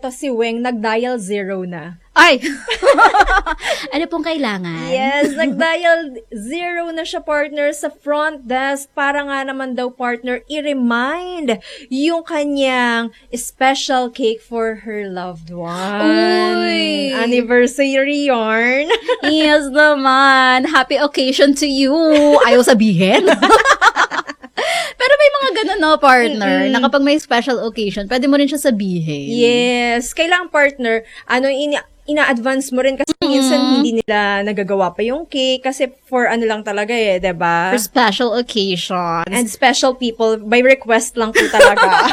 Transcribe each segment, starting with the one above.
eto si Weng, nag-dial 0 na. Ay! Ano pong kailangan? Yes, nag-dial 0 na siya, partner, sa front desk para nga naman daw, partner, i-remind yung kanyang special cake for her loved one. Uy! Anniversary yarn. Yes naman. Happy occasion to you. Ayaw sabihin. Pero may mga ganun, no, partner, na kapag may special occasion, pwede mo rin siya sabihin. Yes. Kailangan, partner, ina-advance mo rin kasi minsan hindi nila nagagawa pa yung cake kasi for ano lang talaga diba? For special occasions. And special people, by request lang po talaga.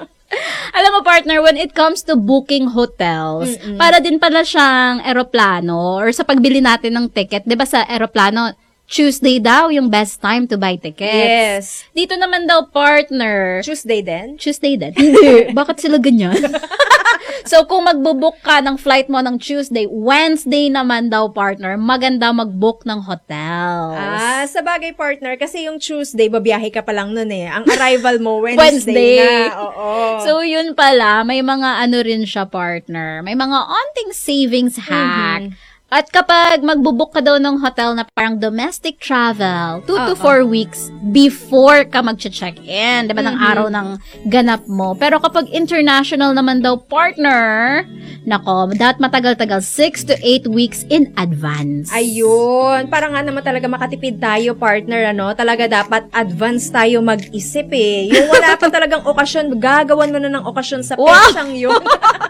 Alam mo, partner, when it comes to booking hotels, para din pala siyang eroplano or sa pagbili natin ng ticket, di ba sa eroplano, Tuesday daw yung best time to buy tickets. Yes. Dito naman daw, partner. Tuesday din? Tuesday din? Hindi. Bakit sila ganyan? So, kung magbubook ka ng flight mo ng Tuesday, Wednesday naman daw, partner, maganda mag-book ng hotels. Sa bagay, partner, kasi yung Tuesday, babiyahe ka pa lang nun Ang arrival mo, Wednesday na. Oo. So, yun pala, may mga ano rin siya, partner. May mga onting savings hack. At kapag magbubook ka daw ng hotel na parang domestic travel, 2 to 4 weeks before ka mag-check-in, diba, ng araw ng ganap mo. Pero kapag international naman daw, partner, nako, dapat matagal-tagal, 6 to 8 weeks in advance. Ayun. Para nga naman talaga makatipid tayo, partner, Talaga dapat advance tayo mag-isip Yung wala pa talagang okasyon, gagawan mo na ng okasyon sa petsang yun.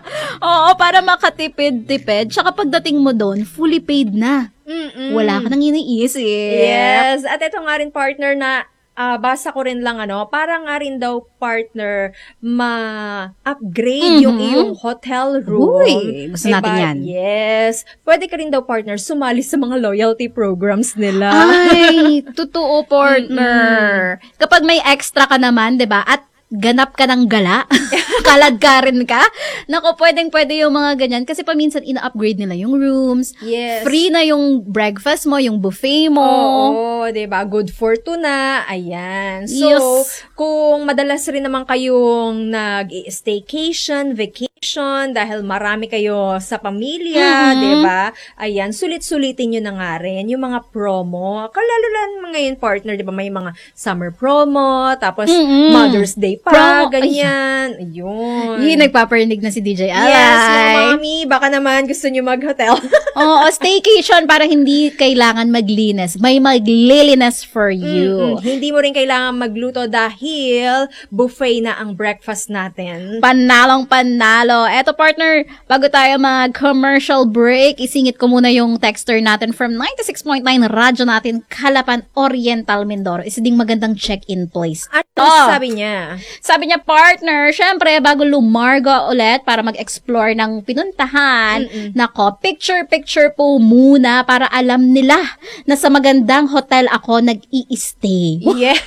Oo, para makatipid-tipid. Tsaka pagdating mo doon, fully paid na. Wala ka nang iniisip. Yes. At ito nga rin, partner, na basa ko rin lang, para nga rin daw, partner, ma-upgrade yung iyong hotel room. Uy, gusto natin yan. Yes. Pwede ka rin daw, partner, sumali sa mga loyalty programs nila. Ay, totoo, partner. Kapag may extra ka naman, diba, at ganap ka ng gala, kalad ka rin ka, nako, pwedeng-pwede yung mga ganyan. Kasi paminsan, ina-upgrade nila yung rooms. Yes. Free na yung breakfast mo, yung buffet mo. Oo, diba? Good for two na. Ayan. So, Yes. kung madalas rin naman kayong nag-staycation, vacation, dahil marami kayo sa pamilya, diba? Ayan, sulit-sulitin nyo na nga rin yung mga promo. Kalalo ngayon, partner, diba? May mga summer promo, tapos Mother's Day pa, Promo. ganyan. Ayun. Yung nagpaparinig na si DJ Alay. Yes, mga mami, baka naman gusto nyo mag-hotel. Oo, staycation para hindi kailangan maglinis. May maglilinis for you. Hindi mo rin kailangan magluto dahil buffet na ang breakfast natin. Panalong panalo. Eto, partner, bago tayo mag-commercial break, isingit ko muna yung texter natin from 96.9 radyo natin, Calapan Oriental, Mindoro. Isa ding magandang check-in place. Ano sabi niya? Sabi niya, partner, syempre, bago lumarga ulit para mag-explore ng pinuntahan, nako, picture-picture po muna para alam nila na sa magandang hotel ako nag-i-stay. Yes.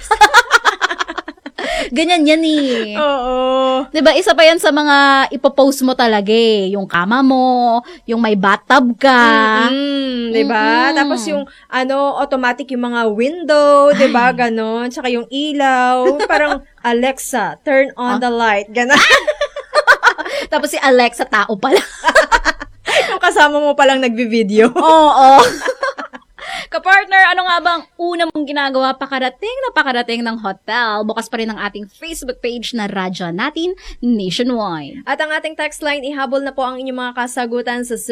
Ganyan yan Oo. Diba, isa pa yan sa mga ipopost mo talaga yung kama mo, yung may bathtub ka. Diba? Tapos yung, automatic yung mga window, diba? Ganon. Tsaka yung ilaw. Parang, Alexa, turn on the light. Ganon. Tapos si Alexa, tao pala. Yung kasama mo palang nagbi-video. Oo. Kapartner, ano nga bang una mong ginagawa pakarating ng hotel? Bukas pa rin ang ating Facebook page na Radyo Natin Nationwide. At ang ating text line, ihabol na po ang inyong mga kasagutan sa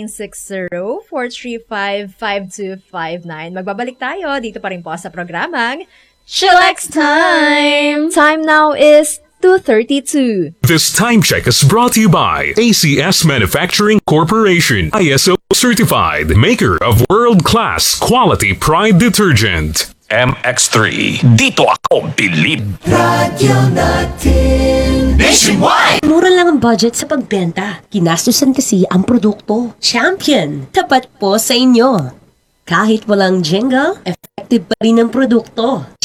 0960-435-5259. Magbabalik tayo dito pa rin po sa programang Chillax Time! Time now is 2:32. This time check is brought to you by ACS Manufacturing Corporation, ISO certified, maker of world-class quality Pride detergent. MX3. Dito ako bilib. Radyo Natin Nationwide! Mura lang ang budget sa pagbenta. Ginastusan kasi ang produkto. Champion, tapat po sa inyo. Kahit walang jingle, effective pa rin ang produkto.